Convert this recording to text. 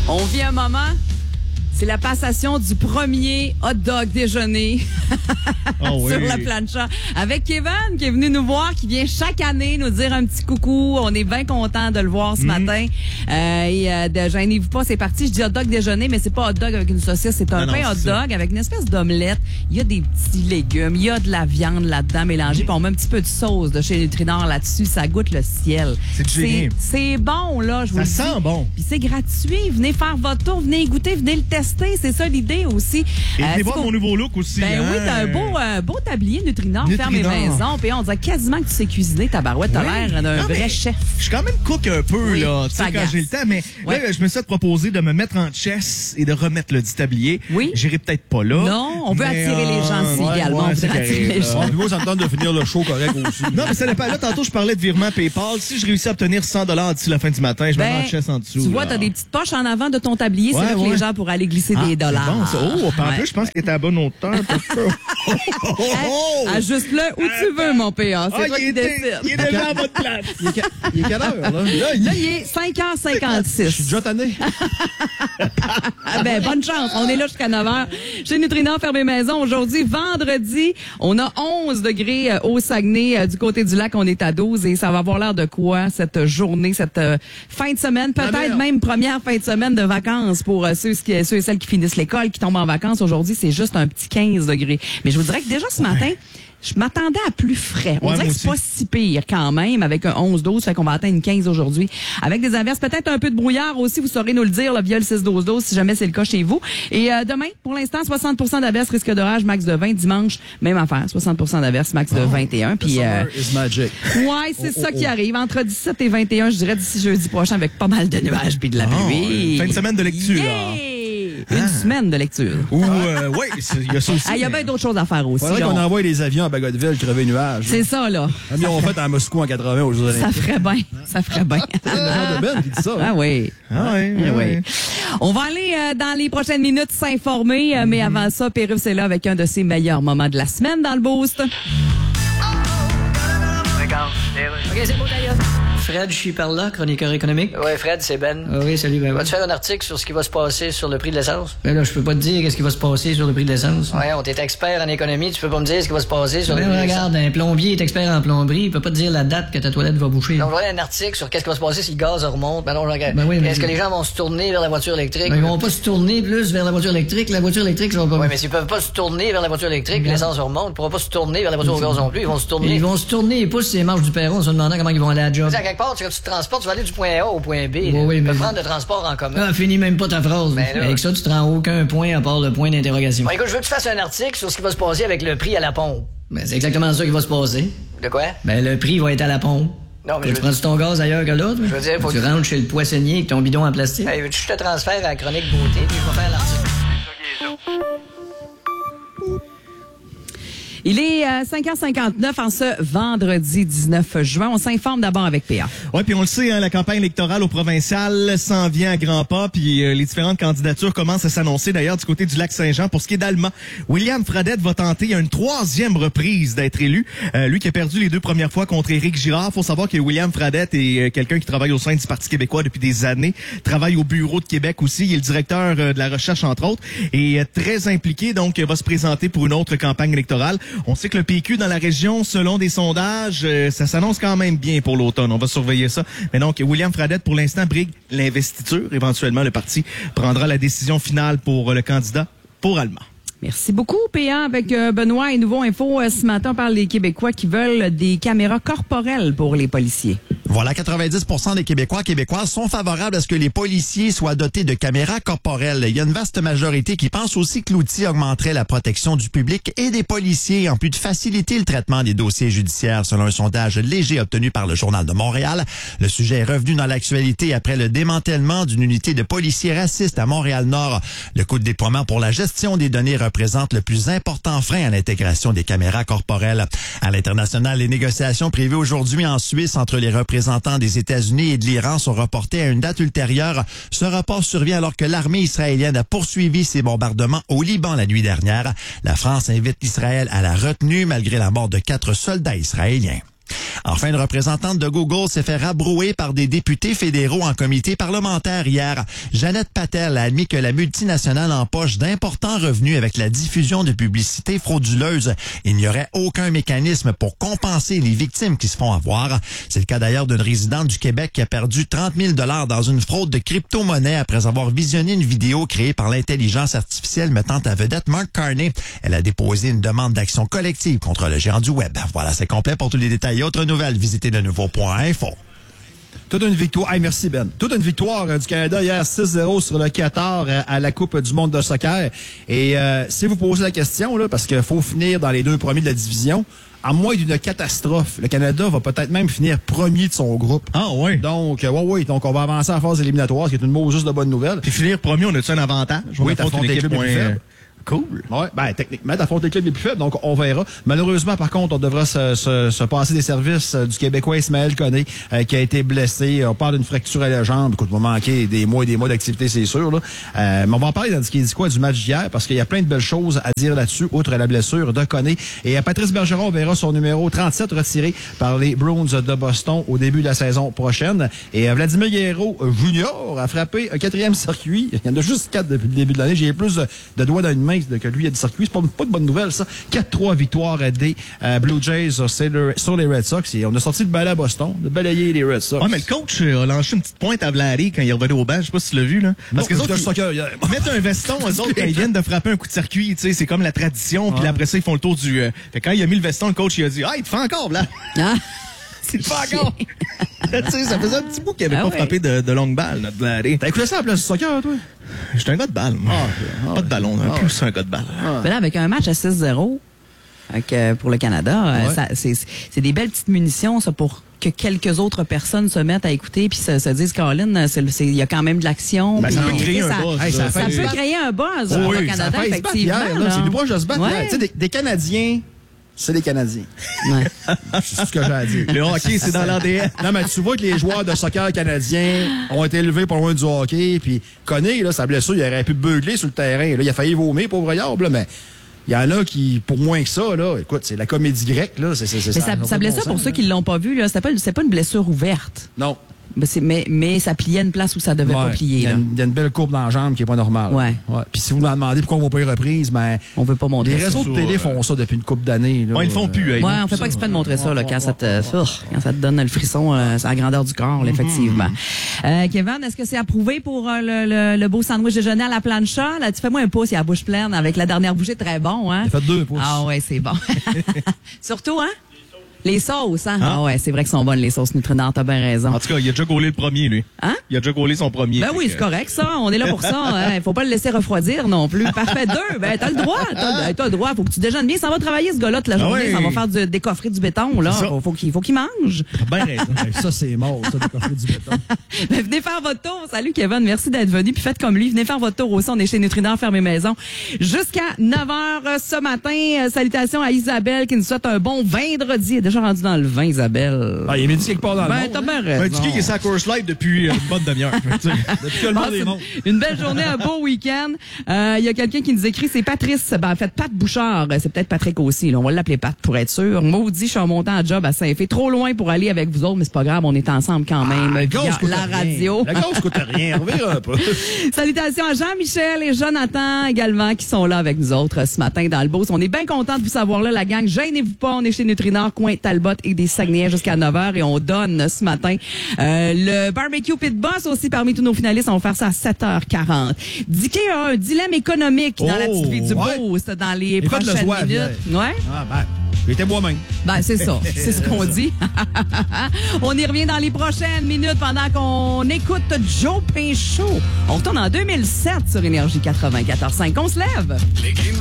On vit un moment, c'est la passation du premier hot dog déjeuner sur la plancha avec Kevin qui est venu nous voir, qui vient chaque année nous dire un petit coucou. On est bien content de le voir ce matin. Gênez-vous pas, c'est parti. Je dis hot dog déjeuner, mais c'est pas hot dog avec une saucisse, c'est un pain hot dog avec une espèce d'omelette. Il y a des petits légumes, il y a de la viande là-dedans mélangée, puis on met un petit peu de sauce de chez Nutrinor là-dessus. Ça goûte le ciel. C'est bon, là, je vous le dis. Ça sent bon. Puis c'est gratuit. Venez faire votre tour, venez goûter, venez le tester. C'est ça l'idée aussi. Et venez voir mon nouveau look aussi. Ben oui, t'as un beau tablier Nutrinor, ferme et maison. Puis on dirait quasiment que tu sais cuisiner, ta barouette. T'as l'air d'un vrai chef. Je suis quand même cook un peu, là, tu sais, quand j'ai le temps. Mais là, je me suis proposé de me mettre en chess et de remettre le dit tablier. Oui. J'irai peut-être pas là. Non, on veut attirer les gens aussi également. Moi, ça me tente de finir le show correct aussi. Non, mais ça dépend. Là, tantôt, je parlais de virement PayPal. Si je réussis à obtenir 100$ d'ici la fin du matin, je me mets en chess en dessous. Tu vois, t'as des petites poches en avant de ton tablier. C'est là que les gens pourraient aller glisser des dollars. En plus, je pense qu'il était à la bonne hauteur. Ajuste-le où tu veux, mon PA. C'est toi qui décides. Il est déjà à votre place. Il est quelle heure, là? Là, il est 5h56. Je suis déjà tanné. Bonne chance. On est là jusqu'à 9h. Chez Nutrinor, fermé maison. Aujourd'hui, vendredi, on a 11 degrés au Saguenay. Du côté du lac, on est à 12 et ça va avoir l'air de quoi cette journée, cette fin de semaine, peut-être même première fin de semaine de vacances pour ceux et celles qui finissent l'école, qui tombent en vacances. Aujourd'hui, c'est juste un petit 15 degrés. Mais je vous dirais que déjà ce matin, je m'attendais à plus frais. On dirait que c'est pas si pire quand même avec un 11-12, fait qu'on va atteindre une 15 aujourd'hui. Avec des averses, peut-être un peu de brouillard aussi, vous saurez nous le dire, via le 6-12-12 si jamais c'est le cas chez vous. Et demain, pour l'instant, 60% d'averses, risque d'orage, max de 20. Dimanche, même affaire, 60% d'averses, max de 21. Puis, is magic. Ouais, c'est ça qui arrive. Entre 17 et 21, je dirais, d'ici jeudi prochain, avec pas mal de nuages puis de la pluie. Fin de semaine de lecture. Une semaine de lecture. Oui, il y a ça aussi. Il y a bien d'autres choses à faire aussi. Faudrait qu'on envoie des avions à Bagotville crever nuages. C'est ça, là. Comme ils ont fait à Moscou en 80 aujourd'hui. Ça ferait bien. Ça ferait bien. C'est le genre de Ben qui dit ça. Ah oui. Oui. On va aller dans les prochaines minutes s'informer, mais avant ça, Pérus est là avec un de ses meilleurs moments de la semaine dans le Boost. OK, c'est bon, d'ailleurs. Fred, je suis par là, chroniqueur économique. Oui, Fred, c'est Ben. Ah oui, salut, Ben. Vas-tu faire un article sur ce qui va se passer sur le prix de l'essence? Ben là, je peux pas te dire qu'est-ce qui va se passer sur le prix de l'essence. Ouais, on t'est expert en économie, tu peux pas me dire ce qui va se passer sur le prix de l'essence. Regarde, un plombier est expert en plomberie, il peut pas te dire la date que ta toilette va boucher. Donc, voilà un article sur qu'est-ce qui va se passer si le gaz remonte. Ben non, regarde. Ben oui, mais est-ce que les gens vont se tourner vers la voiture électrique? Ben, ils vont pas se tourner plus vers la voiture électrique. La voiture électrique, ça va pas. Oui, mais s'ils peuvent pas se tourner vers la voiture électrique, puis l'essence remonte, ils pourront pas se tourner vers la voiture au gaz non plus, ils vont se tourner. Ils vont se tourner, ils poussent ces marches du perron en se demandant comment ils vont aller à la job. À quelque part, quand tu te transportes, tu vas aller du point A au point B. Oui, tu mais... peux prendre le transport en commun. Ah, finis même pas ta phrase. Ben là. Avec ça, tu te rends aucun point à part le point d'interrogation. Bon, écoute, je veux que tu fasses un article sur ce qui va se passer avec le prix à la pompe. Ben, c'est exactement ça qui va se passer. De quoi? Ben, le prix va être à la pompe. Non, mais tu prends ton gaz ailleurs que l'autre? Je veux dire, faut tu rentres chez le poissonnier avec ton bidon en plastique. Hey, veux-tu que je te transfère à la chronique beauté, puis je vais faire l'article. Il est 5h59 en ce vendredi 19 juin. On s'informe d'abord avec PA. Oui, puis on le sait, la campagne électorale au provincial s'en vient à grands pas, puis les différentes candidatures commencent à s'annoncer d'ailleurs du côté du Lac-Saint-Jean. Pour ce qui est d'Alma, William Fradette va tenter une 3e reprise d'être élu. Lui qui a perdu les 2 premières fois contre Éric Girard. Faut savoir que William Fradette est quelqu'un qui travaille au sein du Parti québécois depuis des années, travaille au bureau de Québec aussi. Il est le directeur de la recherche, entre autres, et très impliqué, donc va se présenter pour une autre campagne électorale. On sait que le PQ dans la région, selon des sondages, ça s'annonce quand même bien pour l'automne. On va surveiller ça. Mais donc, William Fradette, pour l'instant, brigue l'investiture. Éventuellement, le parti prendra la décision finale pour le candidat pour Alma. Merci beaucoup, PA. Avec Benoît et Nouveau Info, ce matin, on parle des Québécois qui veulent des caméras corporelles pour les policiers. Voilà, 90% des Québécois et Québécoises sont favorables à ce que les policiers soient dotés de caméras corporelles. Il y a une vaste majorité qui pense aussi que l'outil augmenterait la protection du public et des policiers, en plus de faciliter le traitement des dossiers judiciaires, selon un sondage léger obtenu par le Journal de Montréal. Le sujet est revenu dans l'actualité après le démantèlement d'une unité de policiers racistes à Montréal-Nord. Le coût de déploiement pour la gestion des données représente le plus important frein à l'intégration des caméras corporelles. À l'international, les négociations prévues aujourd'hui en Suisse entre les représentants des États-Unis et de l'Iran sont reportées à une date ultérieure. Ce report survient alors que l'armée israélienne a poursuivi ses bombardements au Liban la nuit dernière. La France invite Israël à la retenue malgré la mort de 4 soldats israéliens. Enfin, une représentante de Google s'est fait rabrouer par des députés fédéraux en comité parlementaire hier. Jeannette Patel a admis que la multinationale empoche d'importants revenus avec la diffusion de publicités frauduleuses. Il n'y aurait aucun mécanisme pour compenser les victimes qui se font avoir. C'est le cas d'ailleurs d'une résidente du Québec qui a perdu 30 000 $ dans une fraude de crypto-monnaie après avoir visionné une vidéo créée par l'intelligence artificielle mettant à vedette Mark Carney. Elle a déposé une demande d'action collective contre le géant du web. Voilà, c'est complet. Pour tous les détails et autres nouvelles, visitez le nouveau.info. Toute une victoire. Hey, merci, Ben. Toute une victoire du Canada hier, 6-0 sur le Qatar à la Coupe du monde de soccer. Et si vous posez la question, là, parce qu'il faut finir dans les 2 premiers de la division, à moins d'une catastrophe, le Canada va peut-être même finir premier de son groupe. Ah ouais. Donc, donc on va avancer à la phase éliminatoire, ce qui est une mot juste de bonne nouvelle. Puis finir premier, on a-tu un avantage? Oui, t'affrontes les clubs les plus faibles. Cool. Ouais, ben techniquement, t'affrontes les clubs les plus faibles, donc on verra. Malheureusement, par contre, on devra se passer des services du Québécois Ismaël Koné, qui a été blessé. On parle d'une fracture à la jambe. Écoute, va manquer des mois et des mois d'activité, c'est sûr. Là. Mais on va en parler dans ce qui est dit quoi du match d'hier, parce qu'il y a plein de belles choses à dire là-dessus, outre la blessure de Koné. Et Patrice Bergeron verra son numéro 37 retiré par les Bruins de Boston au début de la saison prochaine. Et Vladimir Guerrero Junior a frappé un 4e circuit. Il y en a juste 4 depuis le début de l'année. J'ai plus de doigts dans une main que lui a du circuit. C'est pas de bonne nouvelle, ça. 4-3 victoires des Blue Jays sur les Red Sox. Et on a sorti le balai à Boston, de balayer les Red Sox. Ouais, mais le coach a lancé une petite pointe à Vladé quand il est revenu au banc. Je sais pas si tu l'as vu, là. Parce que les autres, ils mettent un veston, eux autres, quand ils viennent de frapper un coup de circuit, tu sais, c'est comme la tradition. Puis après ça, ils font le tour du... Fait quand il a mis le veston, le coach, il a dit, il te fait encore, là. Ah. Il te fait encore. Tu sais, ça faisait un petit bout qu'il avait pas frappé de longue balle, notre Vladé. T'as écouté ça à la place du soccer, toi? J'étais un gars de balle, moi. Pas de ballon, plus un gars de balle. Ben là, avec un match à 6-0 pour le Canada, c'est des belles petites munitions, ça, pour que quelques autres personnes se mettent à écouter puis se disent, Colin, il y a quand même de l'action. Ben, ça peut créer un buzz. Ça peut créer un buzz au Canada, effectivement. C'est plus proche de se battre. Tu sais, des Canadiens, c'est des Canadiens. Ouais. C'est ce que j'ai à dire. Le hockey, c'est dans l'ADN. Non, mais tu vois que les joueurs de soccer canadiens ont été élevés pas loin du hockey, puis Koné, là, sa blessure, il aurait pu beugler sur le terrain. Là, il a failli vomir, pauvre Yard, là, mais il y en a qui, pour moins que ça, là, écoute, c'est la comédie grecque, là. Sa blessure, pour ceux qui l'ont pas vu, là, c'est pas une blessure ouverte. Non. Mais ça pliait une place où ça devait pas plier. Il y a une belle courbe dans la jambe qui est pas normale. Ouais. Puis si vous me demandez pourquoi on va pas y reprise, ben on veut pas montrer les réseaux de télé font ça depuis une couple d'années. Ils le font plus. On fait pas exprès de montrer ça là, quand ça te donne le frisson à la grandeur du corps, là, effectivement. Kevin, est-ce que c'est approuvé pour le beau sandwich déjeuner à la plancha? Là, tu fais-moi un pouce, il y a la bouche pleine avec la dernière bouchée, très bon, hein? Il a fait 2 pouces. Ah ouais, c'est bon. Surtout, hein? Les sauces, hein? Ah ouais, c'est vrai que sont bonnes, les sauces Nutri-Nord, t'as bien raison. En tout cas, il a déjà gaulé le premier, lui. Hein? Il a déjà gaulé son premier. Ben oui, c'est correct, ça. On est là pour ça. Hein. Faut pas le laisser refroidir non plus. Parfait. 2, ben t'as le droit. T'as le droit. Faut que tu déjeunes bien. Ça va travailler, ce gars-là, toute la journée. Ça va faire décoffrer du béton, là. Faut qu'il mange. T'as bien raison. Ça, c'est mort, ça, décoffrer du béton. Ben, venez faire votre tour. Salut, Kevin. Merci d'être venu. Puis faites comme lui. Venez faire votre tour aussi. On est chez Nutri-Nord, fermez maison. Jusqu'à 9h ce matin. Salutations à Isabelle qui nous souhaite un bon vendredi. Elle est déjà rendue dans le vin, Isabelle. Il est midi quelque part dans le monde. T'as bien raison. Un ticket qui est sur la course live depuis une bonne demi-heure. Depuis que le monde est monte. Une belle journée, un beau week-end. Il y a quelqu'un qui nous écrit, c'est Patrice. Ben, en fait, Pat Bouchard. C'est peut-être Patrick aussi. Là. On va l'appeler Pat pour être sûr. Maudit, je suis en montant à job à Saint-Fé. Trop loin pour aller avec vous autres, mais c'est pas grave. On est ensemble quand même. La radio. La grosse coûte rien. Revire un peu. Salutations à Jean-Michel et Jonathan également qui sont là avec nous autres ce matin dans le Beauce. On est bien contents de vous savoir là, la gang. Gênez-vous pas. On est chez Nutri-Nord, coin Talbot et des Saguenayens jusqu'à 9h et on donne ce matin le barbecue pit boss aussi parmi tous nos finalistes. On va faire ça à 7h40. Dicky a un dilemme économique dans la petite vie du Beauce dans les prochaines minutes. Ouais. Ah, ben, j'étais moi-même. Ben, c'est ça. C'est ce qu'on dit. On y revient dans les prochaines minutes pendant qu'on écoute Joe Pinchot. On retourne en 2007 sur Énergie 94.5. On se lève.